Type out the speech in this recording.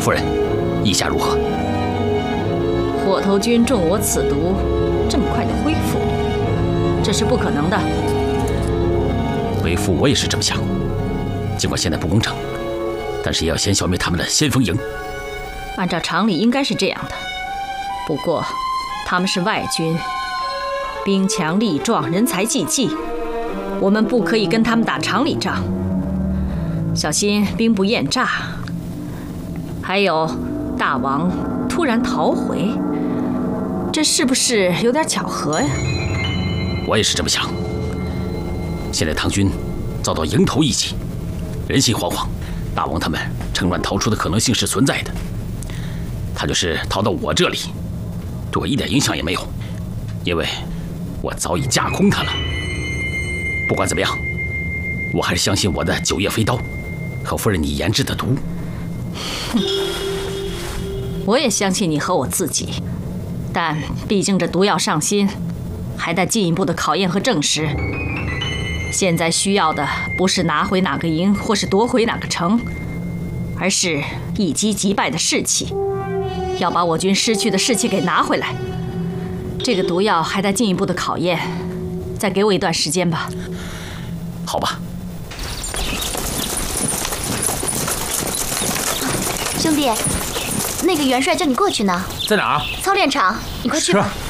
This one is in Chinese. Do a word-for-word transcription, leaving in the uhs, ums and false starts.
夫人，意下如何？ 火头军中我此毒，这么快的恢复，这是不可能的。 为父我也是这么想，尽管现在不攻城，但是也要先消灭他们的先锋营。 按照常理应该是这样的，不过他们是外军，兵强力壮，人才济济，我们不可以跟他们打常理仗，小心兵不厌诈。还有大王突然逃回，这是不是有点巧合呀？ 我也是这么想。现在唐军遭到迎头一击，人心惶惶，大王他们趁乱逃出的可能性是存在的。他就是逃到我这里，对我一点影响也没有，因为我早已架空他了。不管怎么样，我还是相信我的九叶飞刀和夫人你研制的毒。 我也相信你和我自己，但毕竟这毒药上心，还待进一步的考验和证实。现在需要的不是拿回哪个营或是夺回哪个城，而是一击即败的士气，要把我军失去的士气给拿回来。这个毒药还待进一步的考验，再给我一段时间吧。 好吧。 兄弟，那个元帅叫你过去呢。 在哪儿？ 操练场，你快去吧。 是。